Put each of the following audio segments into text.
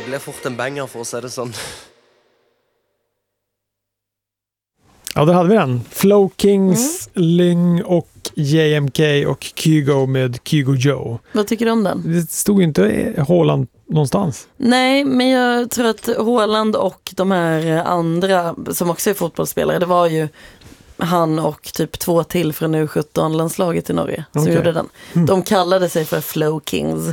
blir fort en banger för att säga det sånt. Ja, där hade vi den. Flow Kings, Lyng och JMK och Kygo med Kygo Joe. Vad tycker du om den? Det stod ju inte Haaland någonstans. Nej, men jag tror att Haaland och de här andra som också är fotbollsspelare, det var ju han och typ 2 till från U17-landslaget i Norge som gjorde den. De kallade sig för Flow Kings.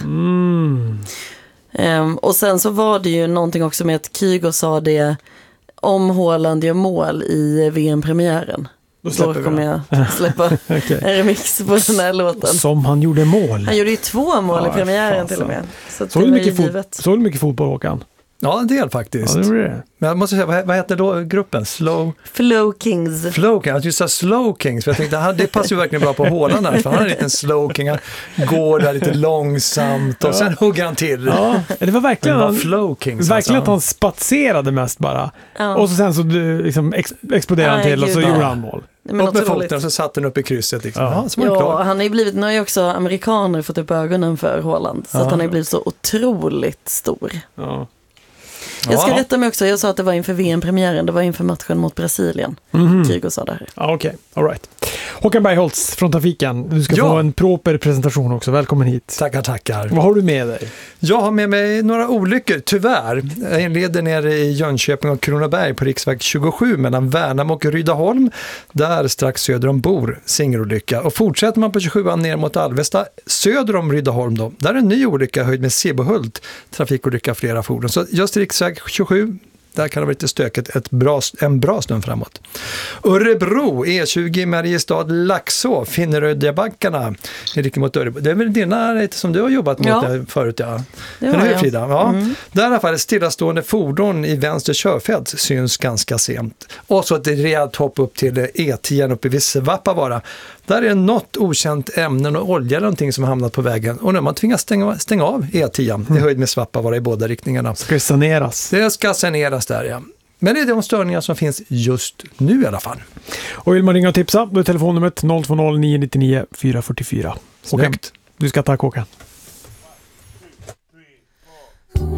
Och sen så var det ju någonting också med att Kygo sa det om Haaland gör mål i VM-premiären. Då kommer jag släppa en remix på den här låten. Som han gjorde mål. Han gjorde ju 2 mål i premiären till och med. Så du mycket fotboll, Håkan? Ja, en del faktiskt. Ja, det var det. Men jag måste säga, vad heter då gruppen? Flow Kings. Flow Kings, just Slow Kings. För jag tänkte, det passar ju verkligen bra på Haaland här. För han är en liten Slow King, han går där lite långsamt och sen hugger han till. Ja, det var verkligen Flow Kings. Verkligen att han spatserade mest bara. Ja. Och så sen så liksom exploderade han till och så gjorde han mål. Och med foten så satt den upp i krysset liksom. Han har ju blivit, nu har ju också amerikaner fått upp ögonen för Haaland. Så att han har blivit så otroligt stor. Ja. Jag ska rätta mig också, jag sa att det var inför VM-premiären, det var inför matchen mot Brasilien. Kygo sa det här. Ja, okej, all right. Håkan Bergholtz från Trafiken, du ska få en proper presentation också, välkommen hit. Tackar. Vad har du med dig? Jag har med mig några olyckor, tyvärr. Jag inleder nere i Jönköping och Kronoberg på riksväg 27 mellan Värnamo och Rydaholm, där strax söder om Bor, singelolycka. Och fortsätter man på 27 ner mot Alvesta, söder om Rydaholm då, där är en ny olycka höjd med Sebohult, trafikolycka flera fordon. Så just riksväg 27, där kan det vara lite stökigt en bra stund framåt. Örebro, E20 Mariestad, Laxå, Finnerödjabackarna. Mot Örebro. Det är väl dina som du har jobbat mot förut, ja. Men hur, Frida? Ja. Där i alla fall ett stillastående fordon i vänster körfält syns ganska sent. Och så ett rejält hopp upp till E10 uppe vid Svappavaara. Där är något okänt ämnen och olja eller någonting som har hamnat på vägen. Och nu har man tvingats stänga av E10 i höjd med Svappavaara i båda riktningarna. Ska det saneras? Det ska saneras där, ja. Men det är de störningar som finns just nu i alla fall. Och vill man ringa och tipsa, då är telefonnumret 020 999 444. Snyggt. Du ska tacka, Håkan.